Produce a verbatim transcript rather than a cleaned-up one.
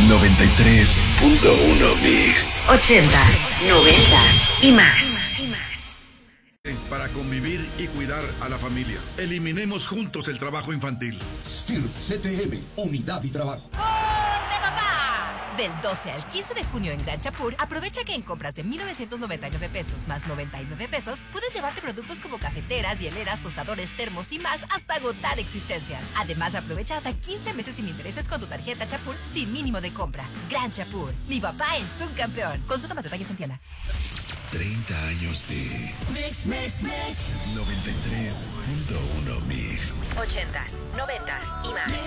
noventa y tres punto uno Mix. Ochentas, noventas y más. Para convivir y cuidar a la familia. Eliminemos juntos el trabajo infantil. S T I R C T M, Unidad y Trabajo. ¡Corte, papá! Del doce al quince de junio en Gran Chapur, aprovecha que en compras de mil novecientos noventa y nueve pesos más noventa y nueve pesos, puedes llevarte productos como cafeteras, hieleras, tostadores, termos y más hasta agotar existencias. Además, aprovecha hasta quince meses sin intereses con tu tarjeta Chapur sin mínimo de compra. Gran Chapur, mi papá es un campeón. Consulta más detalles en tienda. treinta años de Mix, mix, mix. noventa y tres punto uno Mix. Ochentas, noventas y más.